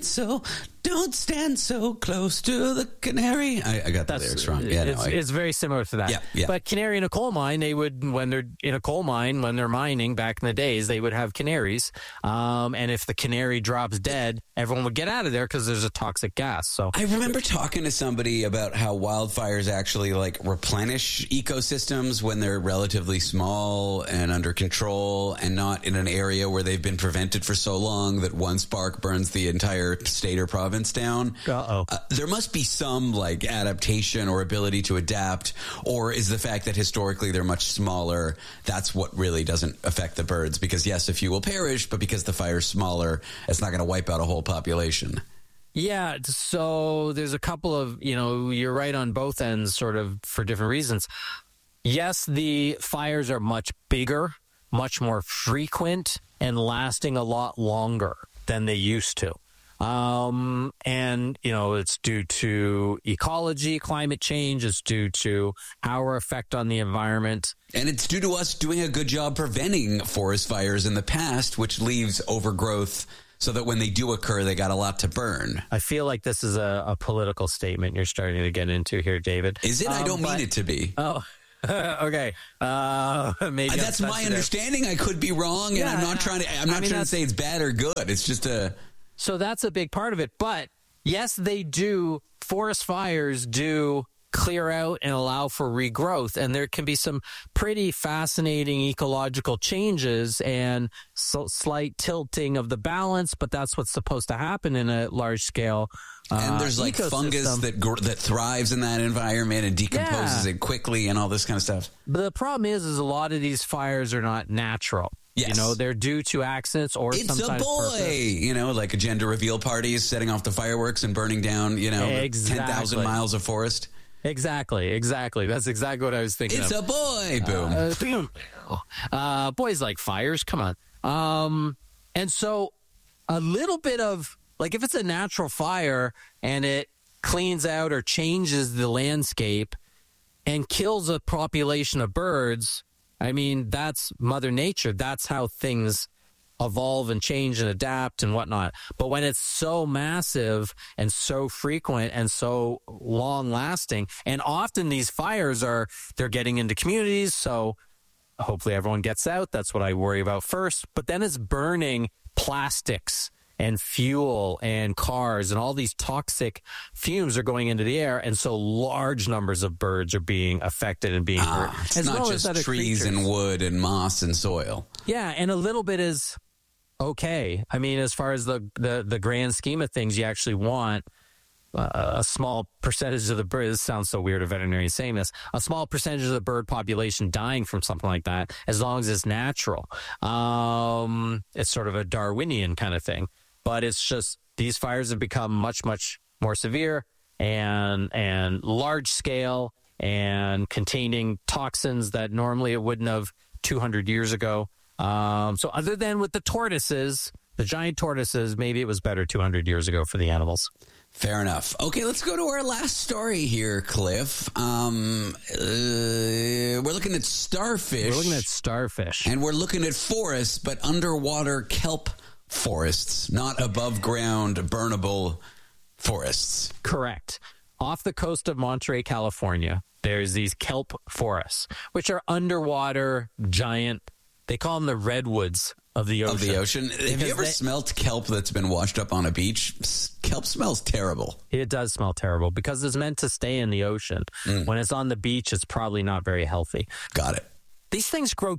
stand so close to the canary. I got the lyrics wrong. Yeah, it's very similar to that. Yeah. But canary in a coal mine, they would, when they're in a coal mine, when they're mining back in the days, they would have canaries. And if the canary drops dead, everyone would get out of there because there's a toxic gas. So I remember talking to somebody about how wildfires actually replenish ecosystems when they're relatively small and under control and not in an area where they've been prevented for so long that one spark burns the entire state or province. province down. There must be some like adaptation or ability to adapt, or is the fact that historically they're much smaller, that's what really doesn't affect the birds? Because yes, a few will perish, but because the fire's smaller, it's not going to wipe out a whole population. Yeah, so there's a couple of, you're right on both ends sort of for different reasons. Yes, the fires are much bigger, much more frequent, and lasting a lot longer than they used to. And, it's due to ecology, climate change. It's due to our effect on the environment. And it's due to us doing a good job preventing forest fires in the past, which leaves overgrowth so that when they do occur, they got a lot to burn. I feel like this is a political statement you're starting to get into here, David. Is it? I don't mean it to be. Oh, okay. Maybe that's my understanding. I could be wrong, and I'm not trying to say it's bad or good. It's just So that's a big part of it. But yes, they do. Forest fires do clear out and allow for regrowth. And there can be some pretty fascinating ecological changes and slight tilting of the balance, but that's what's supposed to happen in a large scale and there's like ecosystem. Fungus that thrives in that environment and decomposes it quickly and all this kind of stuff. But the problem is a lot of these fires are not natural. Yes. They're due to accidents or it's sometimes a boy, purpose. Like a gender reveal parties, setting off the fireworks and burning down, 10,000 miles of forest. Exactly. That's exactly what I was thinking It's of. A boy. Boom. Boys like fires. Come on. And so a little bit of, like, if it's a natural fire and it cleans out or changes the landscape and kills a population of birds, I mean, that's Mother Nature. That's how things evolve and change and adapt and whatnot. But when it's so massive and so frequent and so long lasting, and often these fires they're getting into communities. So hopefully everyone gets out. That's what I worry about first. But then it's burning plastics and fuel and cars, and all these toxic fumes are going into the air, and so large numbers of birds are being affected and being hurt. It's not just trees and wood and moss and soil. Yeah, and a little bit is okay. I mean, as far as the grand scheme of things, you actually want a small percentage of the bird. This sounds so weird, a veterinarian saying this. A small percentage of the bird population dying from something like that, as long as it's natural. It's sort of a Darwinian kind of thing. But it's just these fires have become much, much more severe and large scale and containing toxins that normally it wouldn't have 200 years ago. So other than with the tortoises, the giant tortoises, maybe it was better 200 years ago for the animals. Fair enough. Okay, let's go to our last story here, Cliff. We're looking at starfish. And we're looking at forests, but underwater kelp forests, not above ground burnable forests. Correct. Off the coast of Monterey, California, there's these kelp forests, which are underwater giant. They call them the redwoods of the ocean. Have you ever smelled kelp that's been washed up on a beach? Kelp smells terrible. It does smell terrible because it's meant to stay in the ocean. When it's on the beach, it's probably not very healthy. Got it. These things grow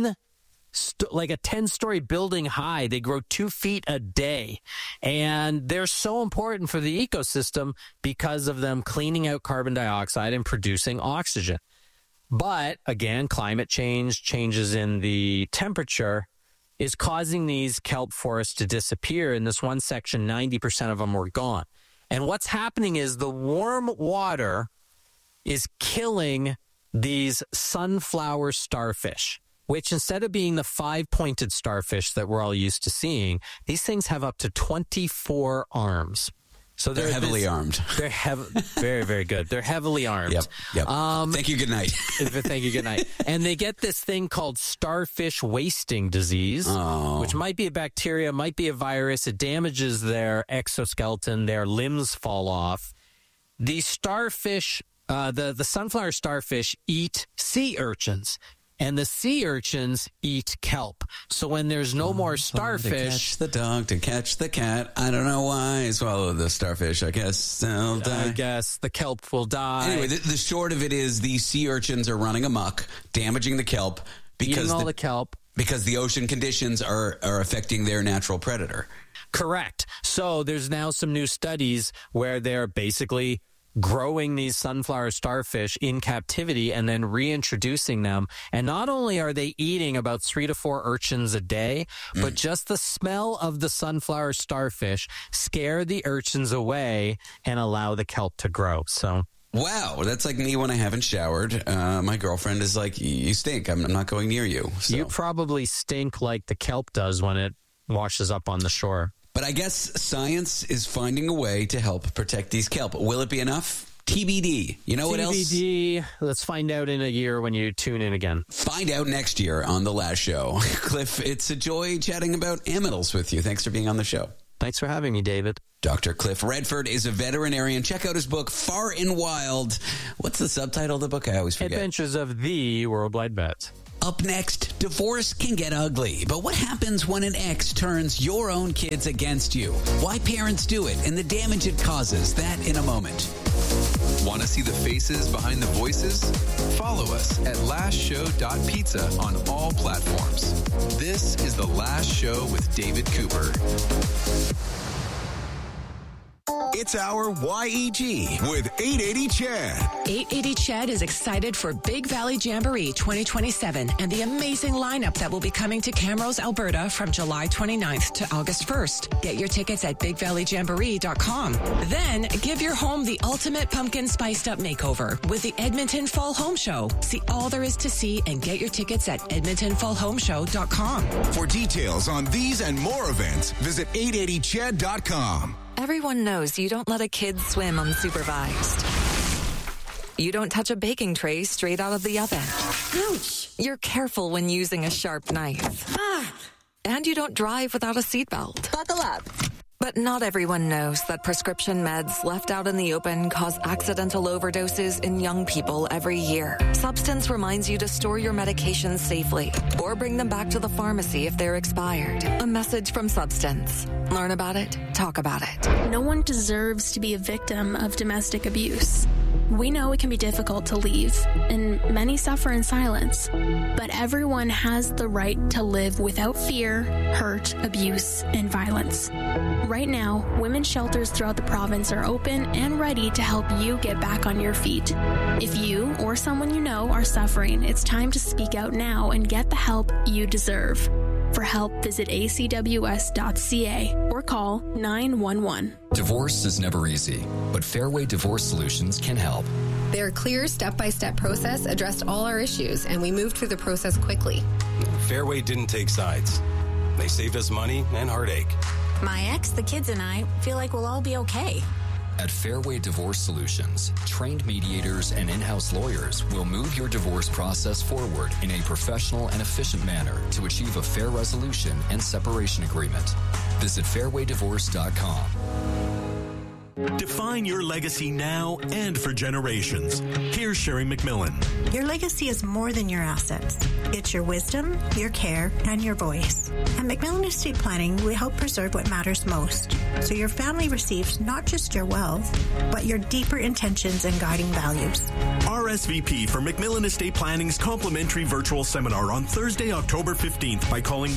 like a 10-story building high. They grow 2 feet a day. And they're so important for the ecosystem because of them cleaning out carbon dioxide and producing oxygen. But again, climate change, changes in the temperature is causing these kelp forests to disappear. In this one section, 90% of them were gone. And what's happening is the warm water is killing these sunflower starfish, which instead of being the 5-pointed starfish that we're all used to seeing, these things have up to 24 arms. So they're heavily armed. They're very, very good. They're heavily armed. Yep. Thank you. Good night. Thank you. Good night. And they get this thing called starfish wasting disease, which might be a bacteria, might be a virus. It damages their exoskeleton. Their limbs fall off. These starfish, the sunflower starfish eat sea urchins. And the sea urchins eat kelp. So when there's no more starfish... To catch the dog, to catch the cat. I don't know why I swallowed the starfish. I guess they'll die. I guess the kelp will die. Anyway, the short of it is these sea urchins are running amok, damaging the kelp. Eating all the kelp. Because the ocean conditions are affecting their natural predator. Correct. So there's now some new studies where they're basically growing these sunflower starfish in captivity and then reintroducing them. And not only are they eating about 3 to 4 urchins a day, but just the smell of the sunflower starfish scare the urchins away and allow the kelp to grow. So... Wow, that's like me when I haven't showered. My girlfriend is like, you stink. I'm not going near you. So. You probably stink like the kelp does when it washes up on the shore. But I guess science is finding a way to help protect these kelp. Will it be enough? TBD. You know what else? TBD. Let's find out in a year when you tune in again. Find out next year on The Last Show. Cliff, it's a joy chatting about amylase with you. Thanks for being on the show. Thanks for having me, David. Dr. Cliff Redford is a veterinarian. Check out his book, Far and Wild. What's the subtitle of the book? I always forget. Adventures of the Worldwide Vet. Up next, divorce can get ugly, but what happens when an ex turns your own kids against you? Why parents do it and the damage it causes, that in a moment. Want to see the faces behind the voices? Follow us at lastshow.pizza on all platforms. This is The Last Show with David Cooper. It's our YEG with 880 Chad. 880 Chad is excited for Big Valley Jamboree 2027 and the amazing lineup that will be coming to Camrose, Alberta from July 29th to August 1st. Get your tickets at bigvalleyjamboree.com. Then give your home the ultimate pumpkin spiced up makeover with the Edmonton Fall Home Show. See all there is to see and get your tickets at edmontonfallhomeshow.com. For details on these and more events, visit 880chad.com. Everyone knows you don't let a kid swim unsupervised. You don't touch a baking tray straight out of the oven. Ouch! You're careful when using a sharp knife. And you don't drive without a seatbelt. Buckle up. But not everyone knows that prescription meds left out in the open cause accidental overdoses in young people every year. Substance reminds you to store your medications safely or bring them back to the pharmacy if they're expired. A message from Substance. Learn about it, talk about it. No one deserves to be a victim of domestic abuse. We know it can be difficult to leave, and many suffer in silence. But everyone has the right to live without fear, hurt, abuse, and violence. Right now, women's shelters throughout the province are open and ready to help you get back on your feet. If you or someone you know are suffering, it's time to speak out now and get the help you deserve. For help, visit acws.ca or call 911. Divorce is never easy, but Fairway Divorce Solutions can help. Their clear step-by-step process addressed all our issues, and we moved through the process quickly. Fairway didn't take sides. They saved us money and heartache. My ex, the kids, and I feel like we'll all be okay. At Fairway Divorce Solutions, trained mediators and in-house lawyers will move your divorce process forward in a professional and efficient manner to achieve a fair resolution and separation agreement. Visit fairwaydivorce.com. Define your legacy now and for generations. Here's Sherry McMillan. Your legacy is more than your assets. It's your wisdom, your care, and your voice. At McMillan Estate Planning, we help preserve what matters most, so your family receives not just your wealth, but your deeper intentions and guiding values. RSVP for McMillan Estate Planning's complimentary virtual seminar on Thursday, October 15th by calling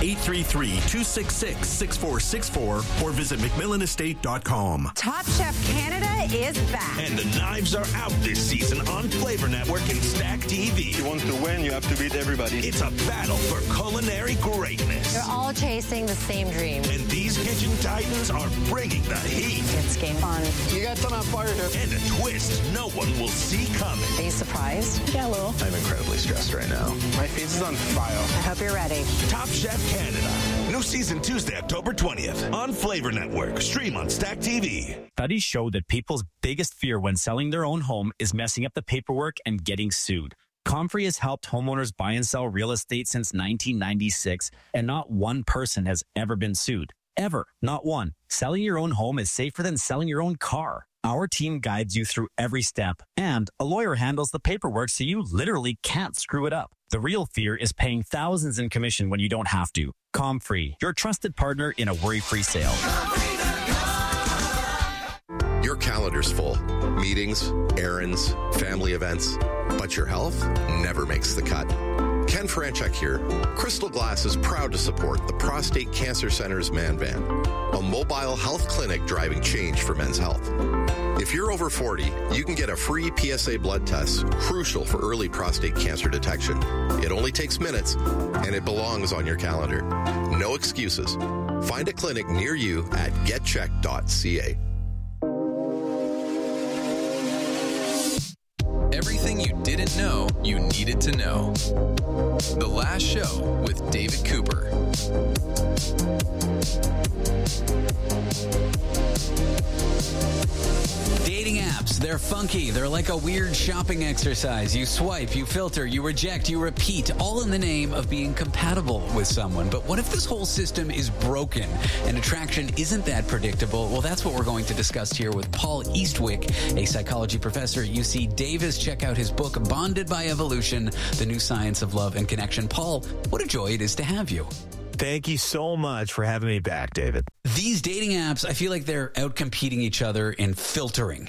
1-833-266-6464 or visit McMillanestate.com. Top Chef Canada is back. And the knives are out this season on Flavor Network and Stack TV. If you want to win, you have to beat everybody. It's a battle for culinary greatness. They're all chasing the same dream. And these kitchen titans are bringing the heat. It's game fun. You got some on fire here. And a twist no one will see coming. Are you surprised? Yeah, a little. I'm incredibly stressed right now. My face is on fire. I hope you're ready. Top Chef Canada. New season Tuesday, October 20th on Flavor Network. Stream on Stack TV. Studies show that people's biggest fear when selling their own home is messing up the paperwork and getting sued. Comfrey has helped homeowners buy and sell real estate since 1996, and not one person has ever been sued. Ever. Not one. Selling your own home is safer than selling your own car. Our team guides you through every step, and a lawyer handles the paperwork so you literally can't screw it up. The real fear is paying thousands in commission when you don't have to. Comfrey, your trusted partner in a worry-free sale. Your calendar's full. Meetings, errands, family events. But your health never makes the cut. Ken Franchek here. Crystal Glass is proud to support the Prostate Cancer Center's Man Van, a mobile health clinic driving change for men's health. If you're over 40, you can get a free PSA blood test, crucial for early prostate cancer detection. It only takes minutes, and it belongs on your calendar. No excuses. Find a clinic near you at getcheck.ca. Everything you didn't know you needed to know. The Last Show with David Cooper. Dating apps, they're funky. They're like a weird shopping exercise. You swipe, you filter, you reject, you repeat, all in the name of being compatible with someone. But what if this whole system is broken and attraction isn't that predictable? Well, that's what we're going to discuss here with Paul Eastwick, a psychology professor at UC Davis. Check out his book, Bonded by Evolution, The New Science of Love and Connection. Paul, what a joy it is to have you. Thank you so much for having me back, David. These dating apps, I feel like they're out competing each other in filtering,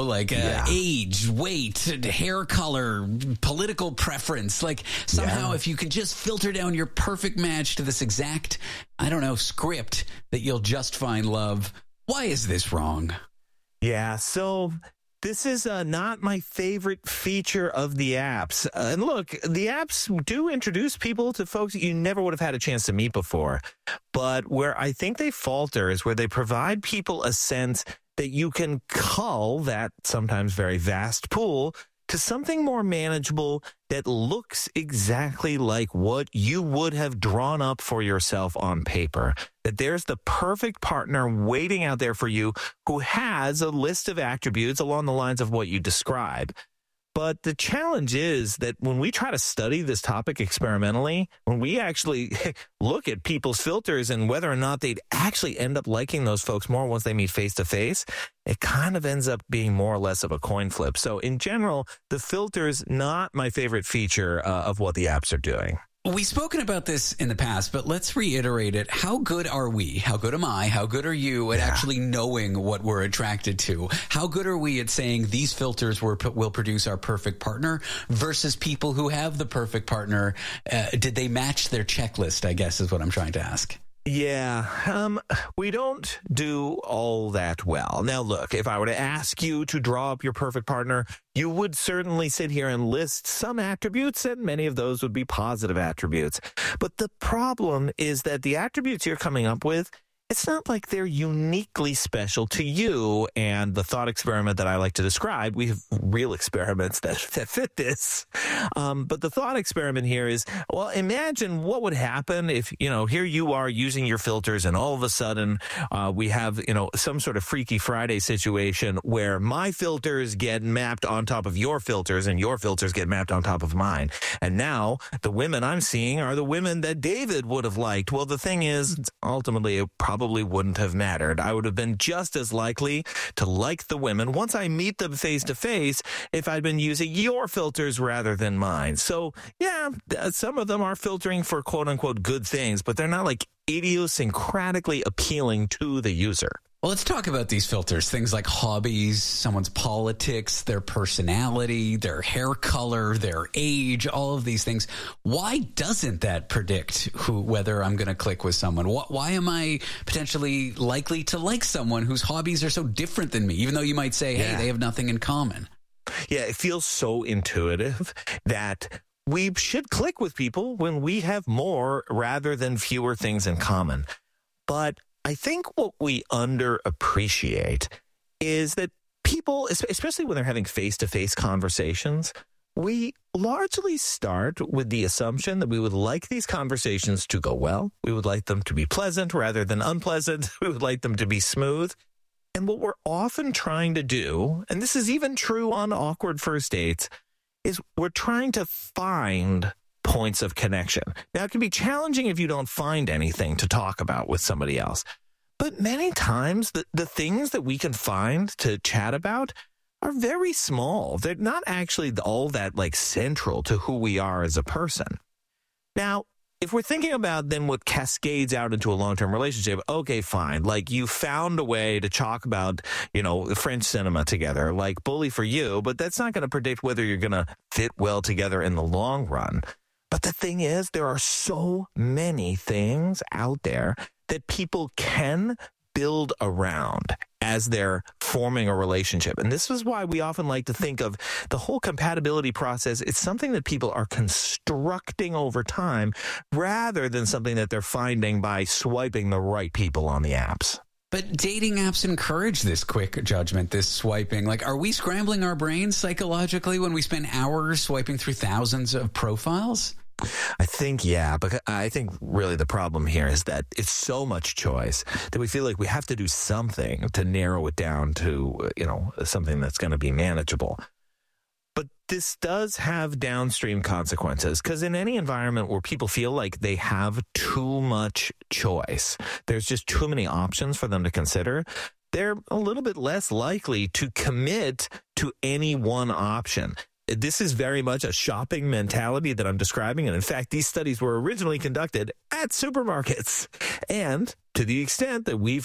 age, weight, hair color, political preference. Like somehow if you can just filter down your perfect match to this exact, script that you'll just find love. Why is this wrong? Yeah, so this is not my favorite feature of the apps. And look, the apps do introduce people to folks that you never would have had a chance to meet before. But where I think they falter is where they provide people a sense that you can cull that sometimes very vast pool to something more manageable that looks exactly like what you would have drawn up for yourself on paper. That there's the perfect partner waiting out there for you who has a list of attributes along the lines of what you describe. But the challenge is that when we try to study this topic experimentally, when we actually look at people's filters and whether or not they'd actually end up liking those folks more once they meet face to face, it kind of ends up being more or less of a coin flip. So in general, the filter's not my favorite feature of what the apps are doing. We've spoken about this in the past, but let's reiterate it. How good are we? How good am I? How good are you at actually knowing what we're attracted to? How good are we at saying these filters will produce our perfect partner versus people who have the perfect partner? Did they match their checklist, I guess, is what I'm trying to ask. Yeah, we don't do all that well. Now, look, if I were to ask you to draw up your perfect partner, you would certainly sit here and list some attributes, and many of those would be positive attributes. But the problem is that the attributes you're coming up with, it's not like they're uniquely special to you. And the thought experiment that I like to describe, we have real experiments that fit this. But the thought experiment here is, well, imagine what would happen if, here you are using your filters and all of a sudden we have, some sort of Freaky Friday situation where my filters get mapped on top of your filters and your filters get mapped on top of mine. And now the women I'm seeing are the women that David would have liked. Well, the thing is, ultimately, it probably wouldn't have mattered. I would have been just as likely to like the women once I meet them face to face if I'd been using your filters rather than mine. So, yeah, some of them are filtering for quote unquote good things, but they're not like idiosyncratically appealing to the user. Well, let's talk about these filters. Things like hobbies, someone's politics, their personality, their hair color, their age, all of these things. Why doesn't that predict whether I'm going to click with someone? Why am I potentially likely to like someone whose hobbies are so different than me, even though you might say, hey, they have nothing in common? Yeah, it feels so intuitive that we should click with people when we have more rather than fewer things in common. But I think what we underappreciate is that people, especially when they're having face-to-face conversations, we largely start with the assumption that we would like these conversations to go well. We would like them to be pleasant rather than unpleasant. We would like them to be smooth. And what we're often trying to do, and this is even true on awkward first dates, is we're trying to find points of connection. Now, it can be challenging if you don't find anything to talk about with somebody else. But many times, the things that we can find to chat about are very small. They're not actually all that central to who we are as a person. Now, if we're thinking about then what cascades out into a long-term relationship, okay, fine. You found a way to talk about, French cinema together, bully for you, but that's not going to predict whether you're going to fit well together in the long run. But the thing is, there are so many things out there that people can build around as they're forming a relationship. And this is why we often like to think of the whole compatibility process. It's something that people are constructing over time rather than something that they're finding by swiping the right people on the apps. But dating apps encourage this quick judgment, this swiping. Like, are we scrambling our brains psychologically when we spend hours swiping through thousands of profiles? I think, yeah, but I think really the problem here is that it's so much choice that we feel like we have to do something to narrow it down to, something that's going to be manageable. But this does have downstream consequences, because in any environment where people feel like they have too much choice, there's just too many options for them to consider, they're a little bit less likely to commit to any one option. This is very much a shopping mentality that I'm describing. And in fact, these studies were originally conducted at supermarkets. And to the extent that we've